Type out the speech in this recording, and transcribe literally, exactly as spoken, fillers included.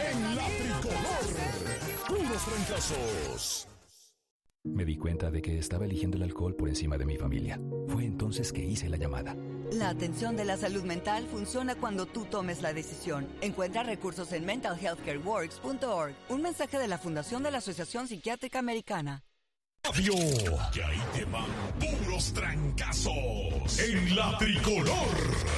En la tricolor, puros fracasos. Me di cuenta de que estaba eligiendo el alcohol por encima de mi familia. Fue entonces que hice la llamada. La atención de la salud mental funciona cuando tú tomes la decisión. Encuentra recursos en mental health care works punto org. Un mensaje de la Fundación de la Asociación Psiquiátrica Americana. Radio. Y ahí te van puros trancazos en la tricolor.